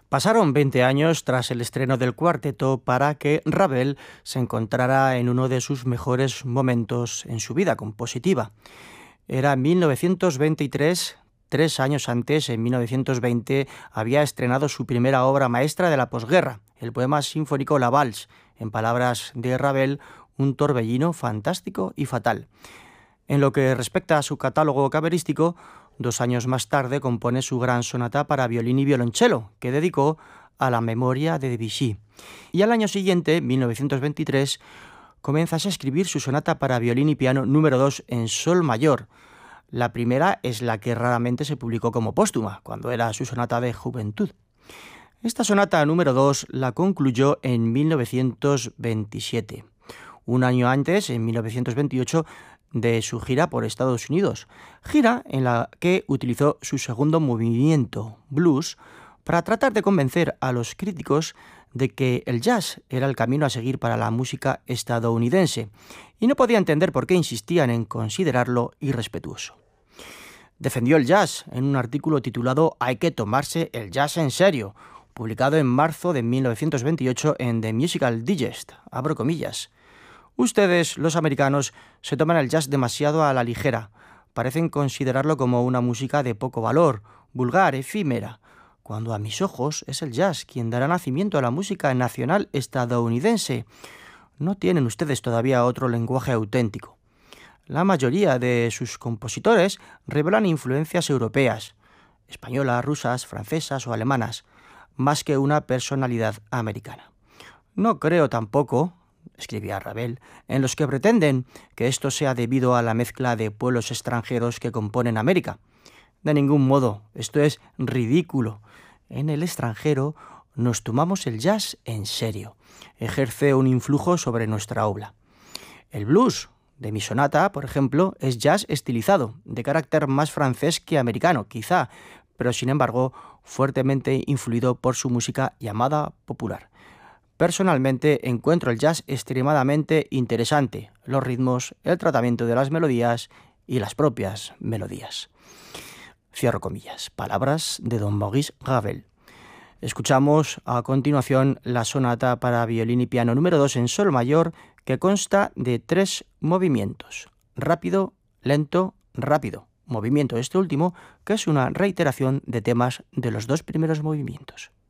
Pasaron 20 años tras el estreno del cuarteto para que Ravel se encontrara en uno de sus mejores momentos en su vida compositiva. Era 1923, 3 años antes, en 1920, había estrenado su primera obra maestra de la posguerra, el poema sinfónico La Valse, en palabras de Ravel, un torbellino fantástico y fatal. En lo que respecta a su catálogo camerístico, 2 años más tarde compone su gran sonata para violín y violonchelo, que dedicó a la memoria de Debussy. Y al año siguiente, 1923, comienza a escribir su sonata para violín y piano número 2 en sol mayor. La primera es la que raramente se publicó como póstuma, cuando era su sonata de juventud. Esta sonata número 2 la concluyó en 1927, un año antes, en 1928, de su gira por Estados Unidos, gira en la que utilizó su segundo movimiento, blues, para tratar de convencer a los críticos de que el jazz era el camino a seguir para la música estadounidense, y no podía entender por qué insistían en considerarlo irrespetuoso. Defendió el jazz en un artículo titulado «Hay que tomarse el jazz en serio», publicado en marzo de 1928 en The Musical Digest, abro comillas. Ustedes, los americanos, se toman el jazz demasiado a la ligera. Parecen considerarlo como una música de poco valor, vulgar, efímera, cuando a mis ojos es el jazz quien dará nacimiento a la música nacional estadounidense. No tienen ustedes todavía otro lenguaje auténtico. La mayoría de sus compositores revelan influencias europeas, españolas, rusas, francesas o alemanas, más que una personalidad americana. No creo tampoco, escribía Ravel, en los que pretenden que esto sea debido a la mezcla de pueblos extranjeros que componen América. De ningún modo, esto es ridículo. En el extranjero nos tomamos el jazz en serio. Ejerce un influjo sobre nuestra obra. El blues de mi sonata, por ejemplo, es jazz estilizado, de carácter más francés que americano, quizá, pero sin embargo fuertemente influido por su música llamada popular. Personalmente encuentro el jazz extremadamente interesante, los ritmos, el tratamiento de las melodías y las propias melodías. Cierro comillas. Palabras de don Maurice Ravel. Escuchamos a continuación la sonata para violín y piano número 2 en sol mayor, que consta de 3 movimientos: rápido, lento, rápido. Movimiento este último, que es una reiteración de temas de los 2 primeros movimientos.